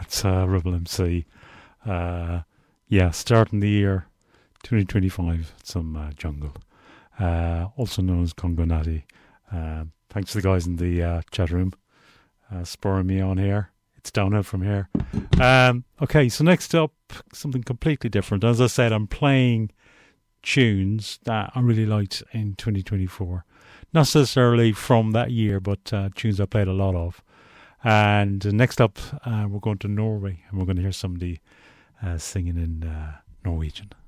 That's Rebel MC. Starting the year 2025, some jungle. Also known as Congo Natty. Thanks to the guys in the chat room spurring me on here. It's downhill from here. Okay, so next up, something completely different. As I said, I'm playing tunes that I really liked in 2024. Not necessarily from that year, but tunes I played a lot of. And next up, we're going to Norway, and we're going to hear somebody singing in Norwegian.